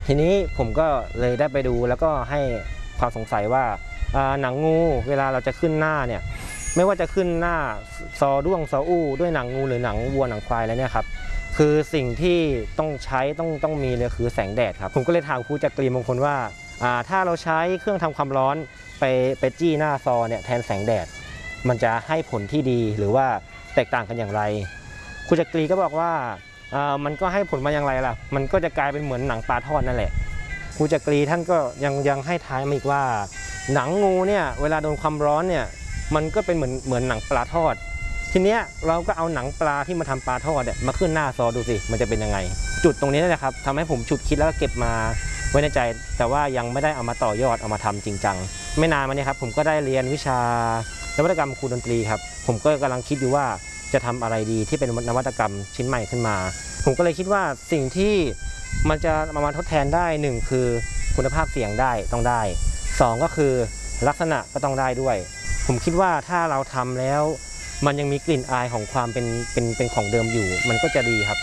ทีนี้ผมก็เลยได้ไปดูแล้วก็ให้ความสงสัยว่าหนังงูเวลาเราจะขึ้นหน้าเนี่ยไม่ว่าจะขึ้นหน้าซอด้วงซออู้ด้วยหนังงูหรือหนังวัวหนังควายแล้วเนี่ยครับคือสิ่งที่ต้องใช้ต้องมีเลยคือแสงแดดครับผมก็เลยถามครูจักรีมงคลว่าถ้าเราใช้เครื่องทำความร้อนไปจี้หน้าซอเนี่ยแทนแสงแดดมันจะให้ผลที่ดีหรือว่าแตกต่างกันอย่างไรครูจักรีก็บอกว่ามันก็ให้ผลมาอย่างไรล่ะมันก็จะกลายเป็นเหมือนหนังปลาทอดนั่นแหละครูจักรีท่านก็ยังให้ท้ายมาอีกว่าหนังงูเนี่ยเวลาโดนความร้อนเนี่ยมันก็เป็นเหมือนหนังปลาทอดทีเนี้ยเราก็เอาหนังปลาที่มาทำปลาทอดเนี่ยมาขึ้นหน้าซอดูสิมันจะเป็นยังไงจุดตรงนี้นี่แหละครับทำให้ผมฉุดคิดแล้วก็เก็บมาไว้ในใจแต่ว่ายังไม่ได้เอามาต่อยอดเอามาทำจริงจังไม่นานมานี้ครับผมก็ได้เรียนวิชานวัตกรรมครูดนตรีครับผมก็กำลังคิดอยู่ว่าจะทำอะไรดีที่เป็นนวัตกรรมชิ้นใหม่ขึ้นมาผมก็เลยคิดว่าสิ่งที่มันจะมาทดแทนได้1คือคุณภาพเสียงได้ต้องได้2ก็คือลักษณะก็ต้องได้ด้วยผมคิดว่าถ้าเราทำแล้วมันยังมีกลิ่นอายของความเป็นของเดิมอยู่มันก็จะดีครับ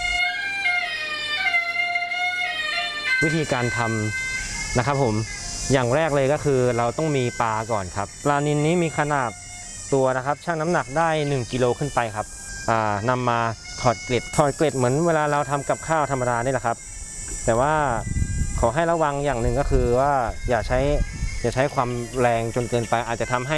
วิธีการทำนะครับผมอย่างแรกเลยก็คือเราต้องมีปลาก่อนครับปลานิลนี้มีขนาดตัวนะครับชั่งน้ำหนักได้1กิโลขึ้นไปครับนำมาถอดเกล็ดเหมือนเวลาเราทำกับข้าวธรรมดานี่แหละครับแต่ว่าขอให้ระวังอย่างหนึ่งก็คือว่าอย่าใช้ความแรงจนเกินไปอาจจะทำให้